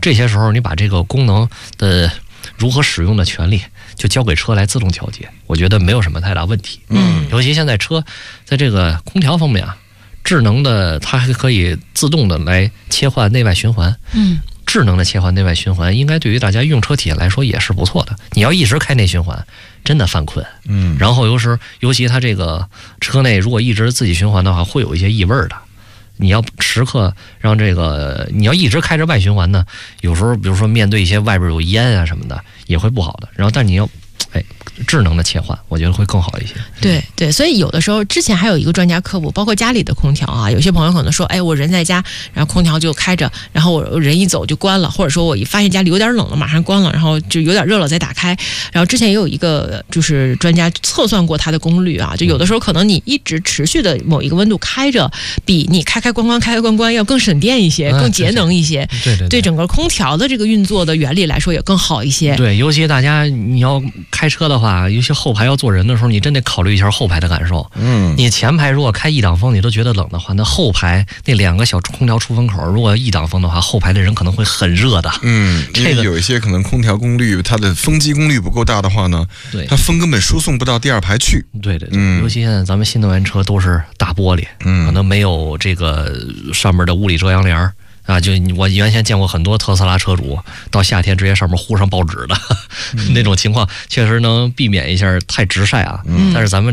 这些时候你把这个功能的如何使用的权利就交给车来自动调节，我觉得没有什么太大问题。尤其现在车在这个空调方面啊，智能的它还可以自动的来切换内外循环。智能的切换内外循环应该对于大家用车体验来说也是不错的。你要一直开内循环真的犯困。然后尤其它这个车内如果一直自己循环的话，会有一些异味的。你要时刻让这个，你要一直开着外循环呢，有时候比如说面对一些外边有烟啊什么的也会不好的。然后但你要智能的切换，我觉得会更好一些。 对对，所以有的时候之前还有一个专家科普，包括家里的空调啊，有些朋友可能说，我人在家，然后空调就开着，然后我人一走就关了，或者说我一发现家里有点冷了，马上关了，然后就有点热了再打开。然后之前也有一个就是专家测算过它的功率啊，就有的时候可能你一直持续的某一个温度开着，比你开关要更省电一些，更节能一些。对整个空调的这个运作的原理来说也更好一些。 对，尤其大家你要开车的话，尤其后排要坐人的时候，你真得考虑一下后排的感受。你前排如果开一档风你都觉得冷的话，那后排那2个小空调出风口如果一档风的话，后排的人可能会很热的。 因为有一些可能空调功率它的风机功率不够大的话呢，它风根本输送不到第二排去。对， 尤其现在咱们新能源车都是大玻璃，可能没有这个上面的物理遮阳帘啊，就我原先见过很多特斯拉车主到夏天直接上面糊上报纸的那种情况，确实能避免一下太直晒啊。但是咱们